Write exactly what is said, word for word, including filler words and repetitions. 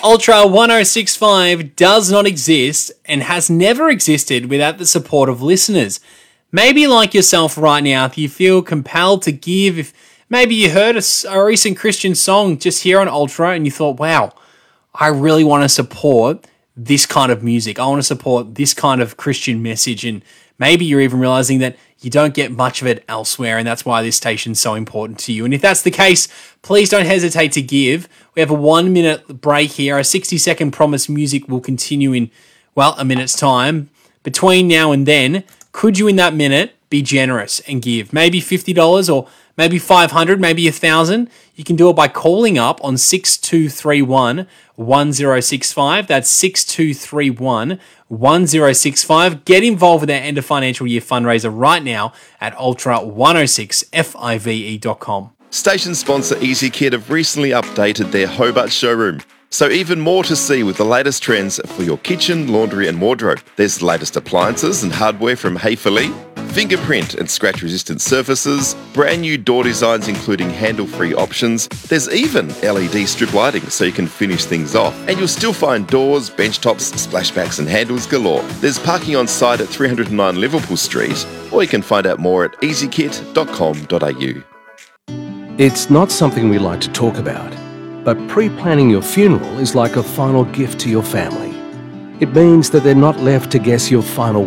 Ultra ten sixty-five does not exist and has never existed without the support of listeners. Maybe like yourself right now, if you feel compelled to give, if maybe you heard a, a recent Christian song just here on Ultra and you thought, wow, I really want to support this kind of music. I want to support this kind of Christian message. And maybe you're even realizing that you don't get much of it elsewhere, and that's why this station's so important to you. And if that's the case, please don't hesitate to give. We have a one-minute break here. Our sixty-second promise music will continue in, well, a minute's time. Between now and then, could you in that minute be generous and give? Maybe fifty dollars or maybe five hundred dollars, maybe one thousand dollars. You can do it by calling up on six two three one, one zero six five. That's six two three one, one zero six five. Get involved with our end of financial year fundraiser right now at ultra ten sixty-five dot com. Station sponsor EasyKit have recently updated their Hobart showroom. So even more to see with the latest trends for your kitchen, laundry and wardrobe. There's the latest appliances and hardware from Hayfully, fingerprint and scratch-resistant surfaces, brand new door designs including handle-free options. There's even L E D strip lighting so you can finish things off. And you'll still find doors, bench tops, splashbacks and handles galore. There's parking on site at three oh nine Liverpool Street, or you can find out more at easy kit dot com dot a u. It's not something we like to talk about, but pre-planning your funeral is like a final gift to your family. It means that they're not left to guess your final